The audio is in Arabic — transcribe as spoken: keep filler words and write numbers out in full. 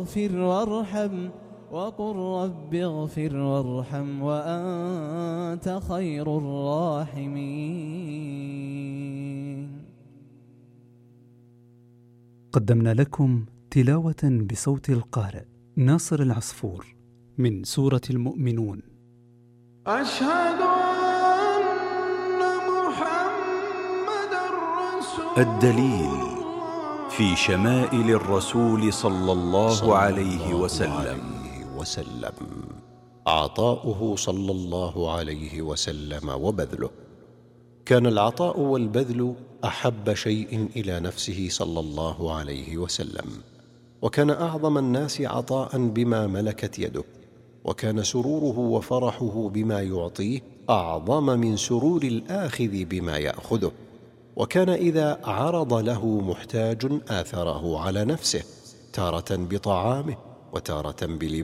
اغفر وارحم وقل رب اغفر وارحم وأنت خير الراحمين. قدمنا لكم تلاوة بصوت القارئ ناصر العصفور من سورة المؤمنون. أشهد أن محمدًا رسول الدليل في شمائل الرسول صلى الله عليه وسلم. وسلم عطاؤه صلى الله عليه وسلم وبذله. كان العطاء والبذل أحب شيء إلى نفسه صلى الله عليه وسلم، وكان أعظم الناس عطاء بما ملكت يده، وكان سروره وفرحه بما يعطيه أعظم من سرور الآخذ بما يأخذه، وكان إذا عرض له محتاج آثره على نفسه، تارة بطعامه وتارة بلباسه